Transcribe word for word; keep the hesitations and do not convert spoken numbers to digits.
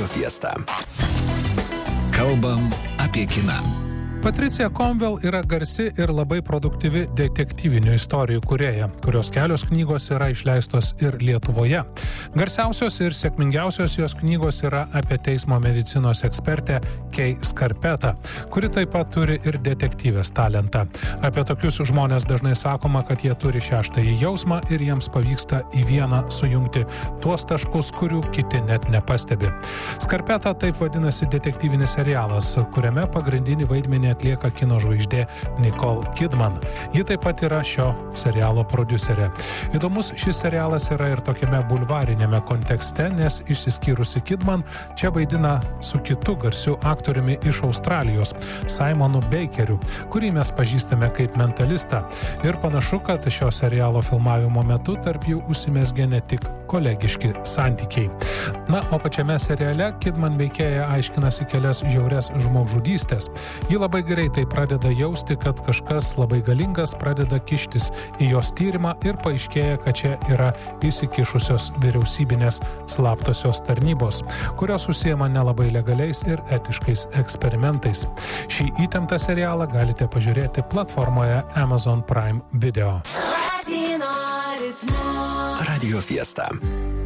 Radio Fiesta. Kalbam apie kiną. Patricija Conwell yra garsi ir labai produktyvi detektyvinių istorijų kūrėja, kurios kelios knygos yra išleistos ir Lietuvoje. Garsiausios ir sėkmingiausios jos knygos yra apie teismo medicinos ekspertę Kay Scarpetta, kuri taip pat turi ir detektyvės talentą. Apie tokius žmonės dažnai sakoma, kad jie turi šeštąjį jausmą ir jiems pavyksta į vieną sujungti tuos taškus, kurių kiti net nepastebi. Scarpetta taip vadinasi detektyvinis serialas, kuriame pagrindinį vaidmenį atlieka kino žvaigždė Nicole Kidman. Ji taip pat yra šio serialo prodiuserė. Įdomus šis serialas yra ir tokiame bulvarinėme kontekste, nes išsiskyrusi Kidman čia vaidina su kitu garsiu aktoriumi iš Australijos, Simonu Bakeriu, kurį mes pažįstame kaip mentalistą. Ir panašu, kad šio serialo filmavimo metu tarp jų užsimezgė ne tik kolegiški santykiai. Na, o pačiame seriale Kidman veikėja aiškinasi kelias žiaurias žmogžudystės. Ji labai greitai pradeda jausti, kad kažkas labai galingas pradeda kištis į jos tyrimą ir paaiškėja, kad čia yra įsikišusios vyriausybinės slaptosios tarnybos, kurios užsiema nelabai legaliais ir etiškais eksperimentais. Šį įtemptą serialą galite pažiūrėti platformoje Amazon Prime Video. Radio Fiesta.